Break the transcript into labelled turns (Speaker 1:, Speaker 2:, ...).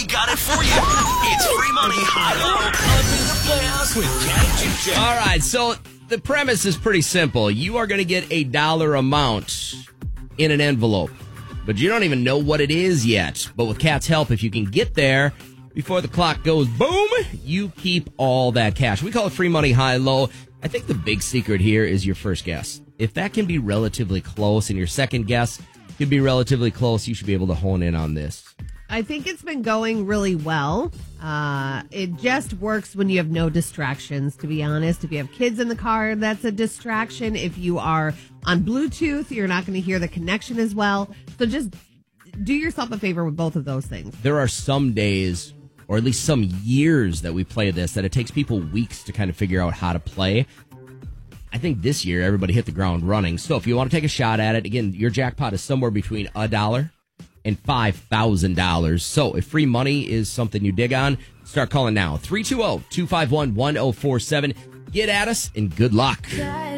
Speaker 1: got it for you. It's free money, high-low, up in the Playhouse with Cat and Jim Jam.
Speaker 2: All right, so the premise is pretty simple. You are going to get a dollar amount in an envelope, but you don't even know what it is yet. But with Cat's help, if you can get there before the clock goes boom, you keep all that cash. We call it free money, high-low. I think the big secret here is your first guess. If that can be relatively close and your second guess can be relatively close, you should be able to hone in on this.
Speaker 3: I think it's been going really well. It just works when you have no distractions, to be honest. If you have kids in the car, that's a distraction. If you are on Bluetooth, you're not going to hear the connection as well. So just do yourself a favor with both of those things.
Speaker 2: There are some days, or at least some years that we play this, that it takes people weeks to kind of figure out how to play. I think this year everybody hit the ground running. So if you want to take a shot at it, again, your jackpot is somewhere between $1 and $5,000. So if free money is something you dig on, start calling now. 320-251-1047. Get at us and good luck.